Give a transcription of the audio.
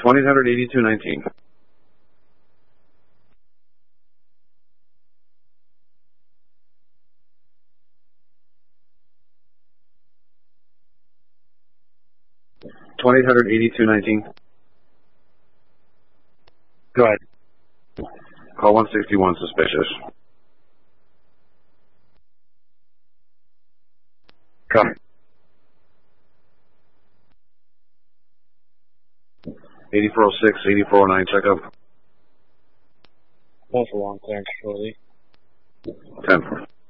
208219. Go ahead. Call 161 suspicious. Copy. 8406, 8409, checkup. That's a long clearance shortly. 10.